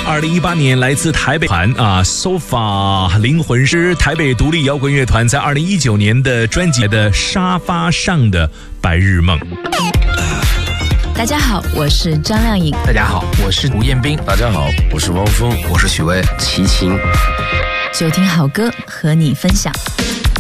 2018年来自台北团SOFA 灵魂师台北独立摇滚乐团在2019年的专辑的沙发上的白日梦。 大家好，我是张靓颖。 大家好，我是吴彦斌。 大家好，我是汪峰。 我是许巍。 齐秦。 就听好歌和你分享。